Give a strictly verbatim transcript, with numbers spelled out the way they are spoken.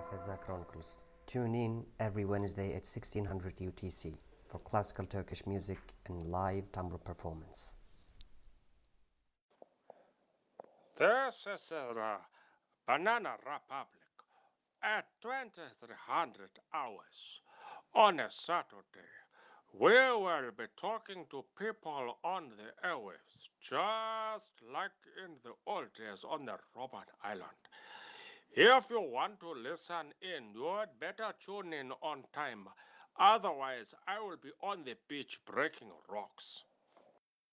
Feza Chronicles. Tune in every Wednesday at sixteen hundred U T C for classical Turkish music and live tambour performance. This is the Banana Republic at twenty-three hundred hours on a Saturday. We will be talking to people on the airwaves, just like in the old days on the Robert Island. If you want to listen in, you'd better tune in on time. Otherwise, I will be on the beach breaking rocks.